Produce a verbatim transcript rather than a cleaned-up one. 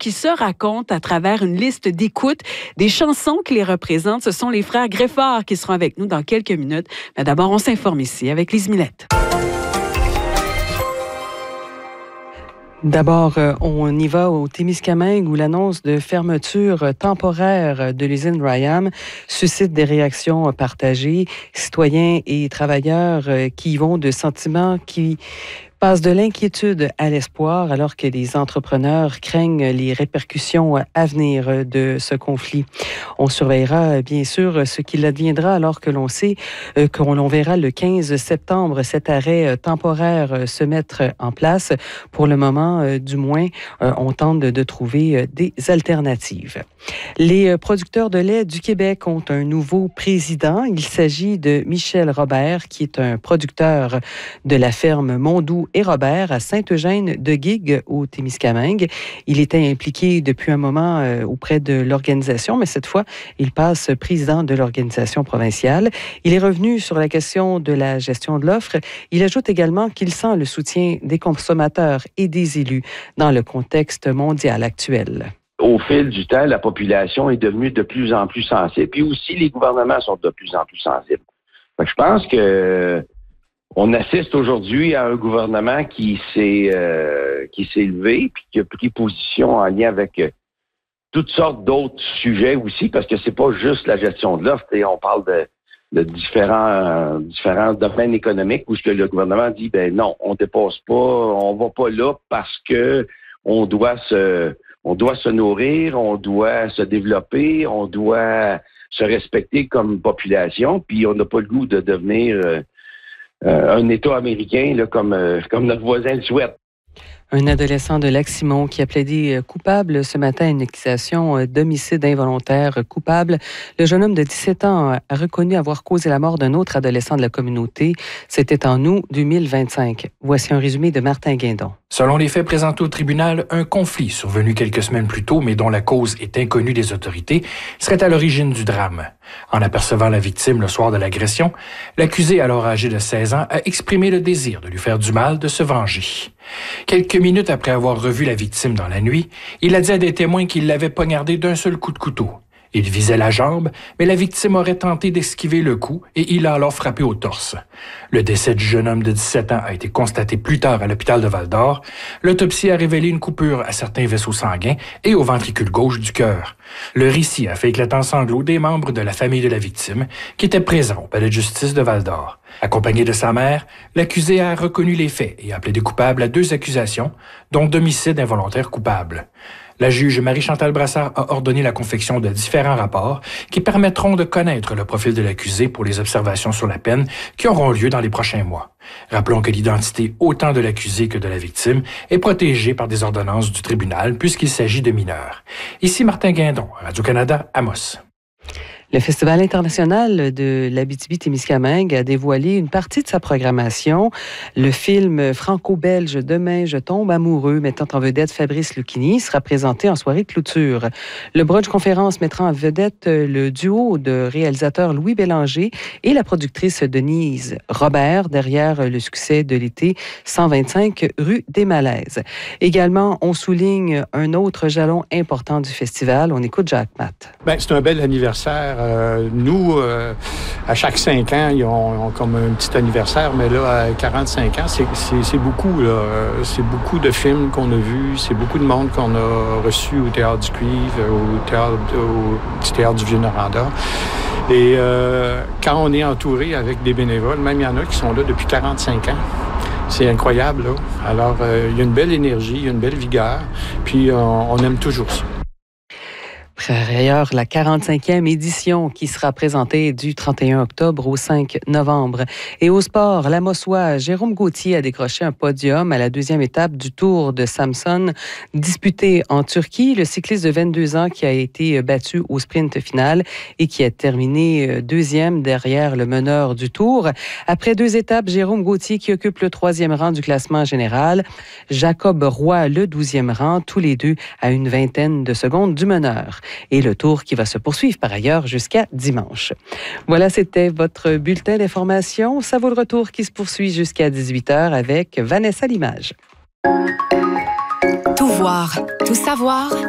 qui se racontent à travers une liste d'écoute des chansons qui les représentent. Ce sont les frères Greffard qui seront avec nous dans quelques minutes. Mais d'abord, on s'informe ici avec Lise Millette. D'abord, on y va au Témiscamingue où l'annonce de fermeture temporaire de l'usine Ryam suscite des réactions partagées. Citoyens et travailleurs qui y vont de sentiments qui passent de l'inquiétude à l'espoir alors que les entrepreneurs craignent les répercussions à venir de ce conflit. On surveillera bien sûr ce qu'il adviendra alors que l'on sait euh, qu'on verra le quinze septembre cet arrêt temporaire se mettre en place. Pour le moment, euh, du moins, euh, on tente de, de trouver euh, des alternatives. Les producteurs de lait du Québec ont un nouveau président. Il s'agit de Michel Robert, qui est un producteur de la ferme Mondou et Robert à Saint-Eugène-de-Guigues au Témiscamingue. Il était impliqué depuis un moment euh, auprès de l'organisation, mais cette fois, il passe président de l'organisation provinciale. Il est revenu sur la question de la gestion de l'offre. Il ajoute également qu'il sent le soutien des consommateurs et des élus dans le contexte mondial actuel. Au fil du temps, la population est devenue de plus en plus sensible, puis aussi les gouvernements sont de plus en plus sensibles. Fait que je pense que on assiste aujourd'hui à un gouvernement qui s'est euh, qui s'est levé puis qui a pris position en lien avec euh, toutes sortes d'autres sujets aussi, parce que c'est pas juste la gestion de l'offre. On parle de, de différents euh, différents domaines économiques où ce que le gouvernement dit ben non, on dépasse pas, on va pas là parce que on doit se on doit se nourrir, on doit se développer, on doit se respecter comme population, puis on n'a pas le goût de devenir euh, Euh, un État américain, là, comme, euh, comme notre voisin le souhaite. Un adolescent de Lac-Simon qui a plaidé coupable ce matin à une accusation d'homicide involontaire coupable. Le jeune homme de dix-sept ans a reconnu avoir causé la mort d'un autre adolescent de la communauté. C'était en août deux mille vingt-cinq. Voici un résumé de Martin Guindon. Selon les faits présentés au tribunal, un conflit survenu quelques semaines plus tôt, mais dont la cause est inconnue des autorités, serait à l'origine du drame. En apercevant la victime le soir de l'agression, l'accusé, alors âgé de seize ans, a exprimé le désir de lui faire du mal, de se venger. Quelques minutes après avoir revu la victime dans la nuit, il a dit à des témoins qu'il l'avait poignardé d'un seul coup de couteau. Il visait la jambe, mais la victime aurait tenté d'esquiver le coup et il a alors frappé au torse. Le décès du jeune homme de dix-sept ans a été constaté plus tard à l'hôpital de Val-d'Or. L'autopsie a révélé une coupure à certains vaisseaux sanguins et au ventricule gauche du cœur. Le récit a fait éclatant sanglot des membres de la famille de la victime qui étaient présents au palais de justice de Val-d'Or. Accompagné de sa mère, l'accusé a reconnu les faits et a plaidé coupable à deux accusations, dont d'homicide involontaire coupable. La juge Marie-Chantal Brassard a ordonné la confection de différents rapports qui permettront de connaître le profil de l'accusé pour les observations sur la peine qui auront lieu dans les prochains mois. Rappelons que l'identité autant de l'accusé que de la victime est protégée par des ordonnances du tribunal puisqu'il s'agit de mineurs. Ici Martin Guindon, Radio-Canada, Amos. Le Festival international de l'Abitibi-Témiscamingue a dévoilé une partie de sa programmation. Le film franco-belge « Demain, je tombe amoureux » mettant en vedette Fabrice Lucchini sera présenté en soirée de clôture. Le brunch conférence mettra en vedette le duo de réalisateurs Louis Bélanger et la productrice Denise Robert derrière le succès de l'été cent vingt-cinq rue des Malaises. Également, on souligne un autre jalon important du festival. On écoute Jacques Matt. Bien, c'est un bel anniversaire. Euh, nous, euh, à chaque cinq ans, ils ont, ils ont comme un petit anniversaire, mais là, à quarante-cinq ans, c'est, c'est, c'est beaucoup. Là. C'est beaucoup de films qu'on a vus, c'est beaucoup de monde qu'on a reçu au Théâtre du Cuivre, au Théâtre, au petit Théâtre du Vieux-Noranda. Et euh, quand on est entouré avec des bénévoles, même il y en a qui sont là depuis quarante-cinq ans. C'est incroyable, là. Alors, euh, il y a une belle énergie, il y a une belle vigueur, puis euh, on aime toujours ça. Par ailleurs, la quarante-cinquième édition qui sera présentée du trente et un octobre au cinq novembre. Et au sport, la Mossois Jérôme Gauthier a décroché un podium à la deuxième étape du Tour de Samsun disputé en Turquie. Le cycliste de vingt-deux ans qui a été battu au sprint final et qui a terminé deuxième derrière le meneur du Tour. Après deux étapes, Jérôme Gauthier qui occupe le troisième rang du classement général, Jacob Roy le douzième rang, tous les deux à une vingtaine de secondes du meneur. Et le tour qui va se poursuivre par ailleurs jusqu'à dimanche. Voilà, c'était votre bulletin d'information. Ça vaut le retour qui se poursuit jusqu'à dix-huit heures avec Vanessa Limage. Tout voir, tout savoir.